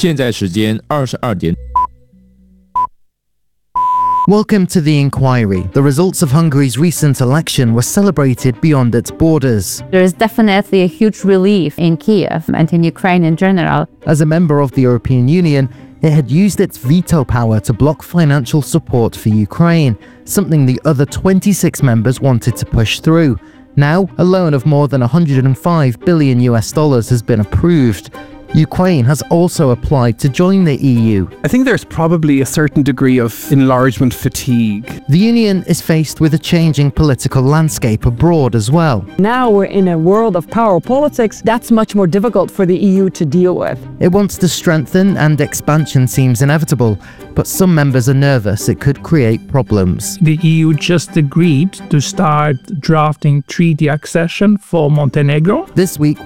现在时间22点。 Welcome to the inquiry. The results of Hungary's recent election were celebrated beyond its borders. There is definitely a huge relief in Kiev and in Ukraine in general. As a member of the European Union, it had used its veto power to block financial support for Ukraine, something the other 26 members wanted to push through. Now, a loan of more than $105 billion has been approved. Ukraine has also applied to join the EU. I think there's probably a certain degree of enlargement fatigue. The Union is faced with a changing political landscape abroad as well. Now we're in a world of power politics. That's much more difficult for the EU to deal with. It wants to strengthen and expansion seems inevitable, but some members are nervous it could create problems. The EU just agreed to start drafting treaty accession for Montenegro. This week,